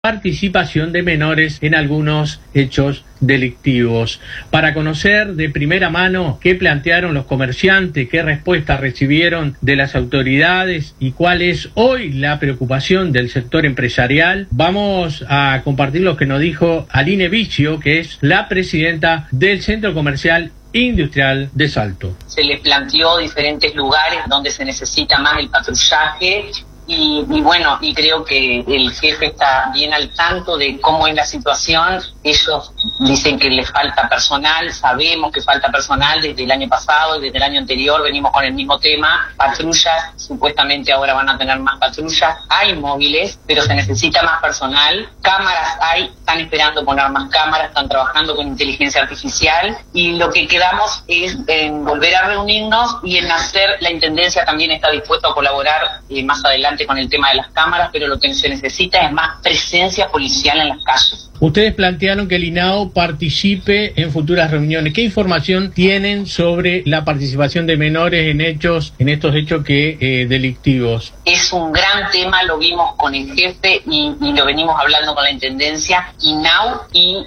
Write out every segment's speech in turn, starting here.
participación de menores en algunos hechos delictivos. Para conocer de primera mano qué plantearon los comerciantes, qué respuesta recibieron de las autoridades y cuál es hoy la preocupación del sector empresarial, vamos a compartir lo que nos dijo Aline Vicio, que es la presidenta del Centro Comercial Industrial de Salto. Se le planteó diferentes lugares donde se necesita más el patrullaje. Y bueno, y creo que el jefe está bien al tanto de cómo es la situación. Ellos dicen que les falta personal, sabemos que falta personal desde el año pasado y desde el año anterior venimos con el mismo tema. Patrullas, supuestamente ahora van a tener más patrullas, hay móviles, pero se necesita más personal. Cámaras hay, están esperando poner más cámaras, están trabajando con inteligencia artificial y lo que quedamos es en volver a reunirnos y en hacer, la Intendencia también está dispuesta a colaborar más adelante con el tema de las cámaras, pero lo que se necesita es más presencia policial en las calles. Ustedes plantearon que el INAO participe en futuras reuniones. ¿Qué información tienen sobre la participación de menores en estos hechos delictivos? Es un gran tema, lo vimos con el jefe y lo venimos hablando con la Intendencia. INAO y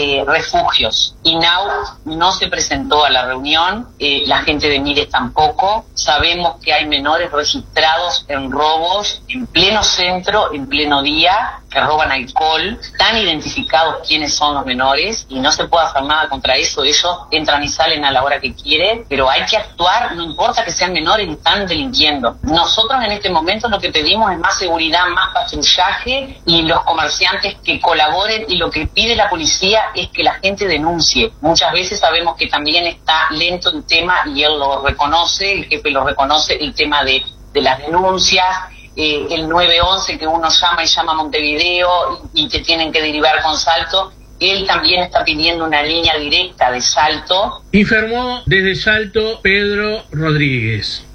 refugios. INAO no se presentó a la reunión, la gente de Mires tampoco. Sabemos que hay menores registrados en robos en pleno centro, en pleno día, que roban alcohol. Están identificados quiénes son los menores y no se puede hacer nada contra eso. Ellos entran y salen a la hora que quieren, pero hay que actuar, no importa que sean menores y están delinquiendo. Nosotros en este momento lo que pedimos es más seguridad, más patrullaje y los comerciantes que colaboren, y lo que pide la policía es que la gente denuncie. Muchas veces sabemos que también está lento el tema y él lo reconoce, el jefe lo reconoce, el tema de las denuncias, el 911 que uno llama a Montevideo y te tienen que derivar con Salto. Él también está pidiendo una línea directa de Salto. Informó desde Salto Pedro Rodríguez.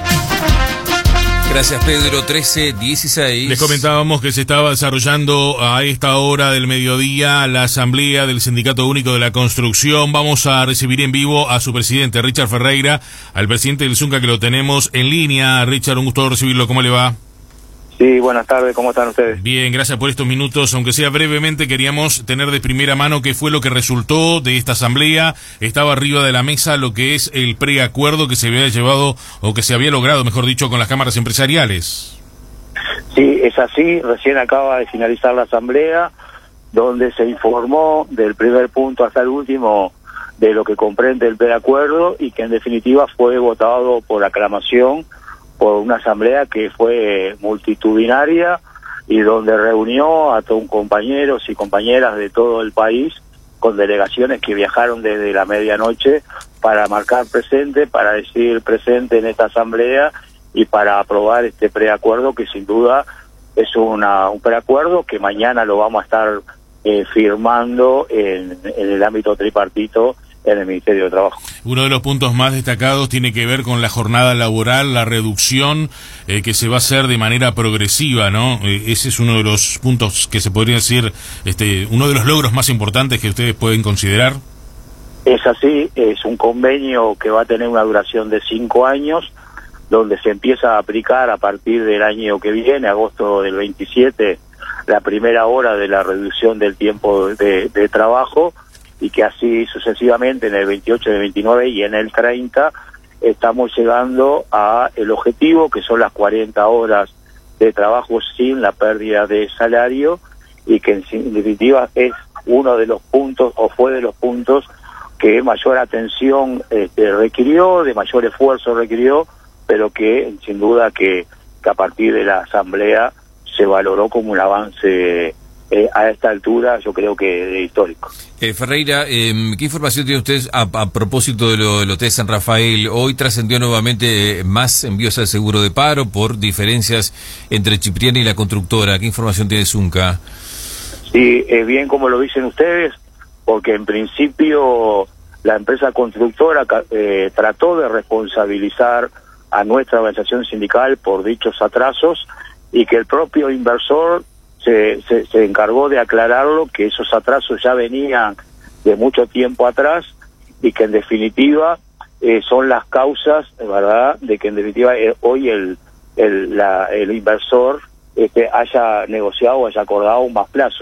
Gracias, Pedro. 13:16. Les comentábamos que se estaba desarrollando a esta hora del mediodía la asamblea del Sindicato Único de la Construcción. Vamos a recibir en vivo a su presidente, Richard Ferreira, al presidente del Zunca, que lo tenemos en línea. Richard, un gusto recibirlo. ¿Cómo le va? Sí, buenas tardes, ¿cómo están ustedes? Bien, gracias por estos minutos. Aunque sea brevemente, queríamos tener de primera mano qué fue lo que resultó de esta asamblea. Estaba arriba de la mesa lo que es el preacuerdo que se había llevado, o que se había logrado, mejor dicho, con las cámaras empresariales. Sí, es así. Recién acaba de finalizar la asamblea, donde se informó del primer punto hasta el último de lo que comprende el preacuerdo y que en definitiva fue votado por aclamación por una asamblea que fue multitudinaria y donde reunió a todos compañeros y compañeras de todo el país, con delegaciones que viajaron desde la medianoche para marcar presente, para decir presente en esta asamblea y para aprobar este preacuerdo, que sin duda es un preacuerdo que mañana lo vamos a estar firmando en el ámbito tripartito en el Ministerio de Trabajo. Uno de los puntos más destacados tiene que ver con la jornada laboral, la reducción que se va a hacer de manera progresiva, ¿no? Ese es uno de los puntos que se podría decir, uno de los logros más importantes que ustedes pueden considerar. Es así, es un convenio que va a tener una duración de 5 años, donde se empieza a aplicar a partir del año que viene, agosto del 27, la primera hora de la reducción del tiempo de trabajo, y que así sucesivamente en el 28, en el 29 y en el 30 estamos llegando a el objetivo, que son las 40 horas de trabajo sin la pérdida de salario, y que en definitiva es uno de los puntos, o fue de los puntos que mayor atención requirió, de mayor esfuerzo requirió, pero que sin duda que a partir de la asamblea se valoró como un avance a esta altura, yo creo que histórico. Ferreira, ¿qué información tiene usted a propósito de lo del Hotel San Rafael? Hoy trascendió nuevamente más envíos al seguro de paro por diferencias entre Cipriani y la constructora. ¿Qué información tiene Zunca? Sí, bien como lo dicen ustedes, porque en principio la empresa constructora trató de responsabilizar a nuestra organización sindical por dichos atrasos, y que el propio inversor se encargó de aclararlo, que esos atrasos ya venían de mucho tiempo atrás y que en definitiva son las causas, ¿verdad?, de que en definitiva hoy el inversor haya negociado o haya acordado un más plazo.